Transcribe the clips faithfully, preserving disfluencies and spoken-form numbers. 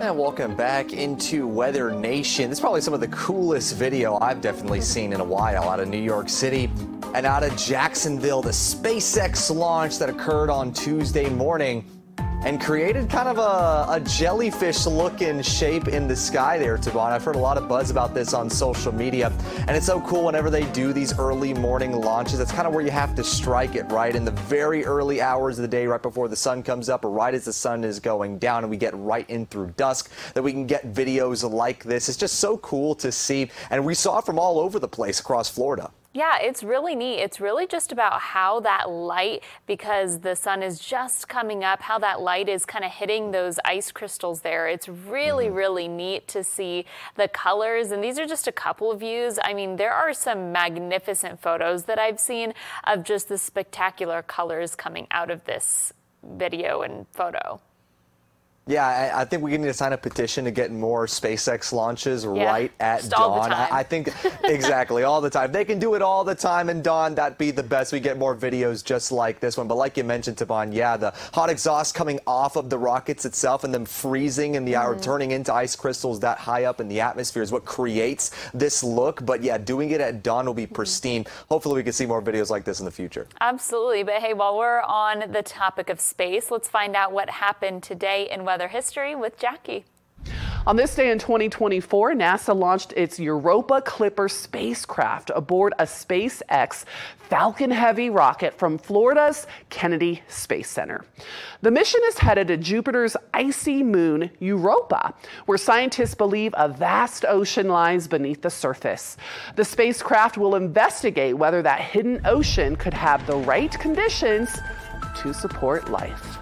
And welcome back into Weather Nation. This is probably some of the coolest video I've definitely seen in a while out of New York City and out of Jacksonville. The SpaceX launch that occurred on Tuesday morning and created kind of a, a jellyfish-looking shape in the sky there, Tavon. I've heard a lot of buzz about this on social media, and it's so cool whenever they do these early morning launches. That's kind of where you have to strike it, right? In the very early hours of the day, right before the sun comes up or right as the sun is going down, and we get right in through dusk, that we can get videos like this. It's just so cool to see, and we saw it from all over the place across Florida. Yeah, it's really neat. It's really just about how that light, because the sun is just coming up, how that light is kind of hitting those ice crystals there. It's really, mm-hmm. really neat to see the colors. And these are just a couple of views. I mean, there are some magnificent photos that I've seen of just the spectacular colors coming out of this video and photo. Yeah, I, I think we need to sign a petition to get more SpaceX launches yeah, right at just all dawn. the time. I, I think exactly all the time. They can do it all the time, and dawn, that'd be the best. We get more videos just like this one. But like you mentioned, Tavon, yeah, the hot exhaust coming off of the rockets itself and them freezing in the hour, mm-hmm. turning into ice crystals that high up in the atmosphere is what creates this look. But yeah, doing it at dawn will be pristine. Mm-hmm. Hopefully we can see more videos like this in the future. Absolutely. But hey, while we're on the topic of space, let's find out what happened today in weather history with Jackie. On this day in twenty twenty-four, NASA launched its Europa Clipper spacecraft aboard a SpaceX Falcon Heavy rocket from Florida's Kennedy Space Center. The mission is headed to Jupiter's icy moon, Europa, where scientists believe a vast ocean lies beneath the surface. The spacecraft will investigate whether that hidden ocean could have the right conditions to support life.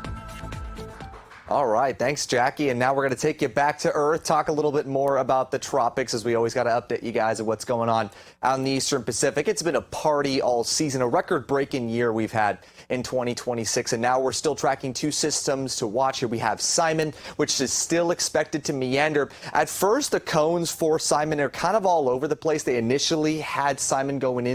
All right, thanks, Jackie. And now we're going to take you back to Earth, talk a little bit more about the tropics, as we always got to update you guys on what's going on out in the Eastern Pacific. It's been a party all season, a record-breaking year we've had in twenty twenty-six, and now we're still tracking two systems to watch. Here we have Simon, which is still expected to meander. At first, the cones for Simon are kind of all over the place. They initially had Simon going in